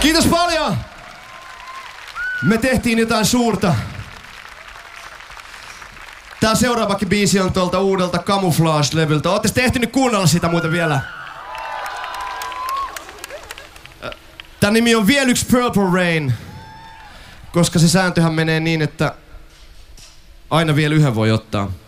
Kiitos paljon! Me tehtiin jotain suurta. Tää seuraavakin biisi on tuolta uudelta Camouflage-levyltä. Ootte te ehtinyt kuunnella sitä muuten vielä? Tän nimi on Vielä yksi Purple Rain. Koska se sääntöhän menee niin, että aina vielä yhden voi ottaa.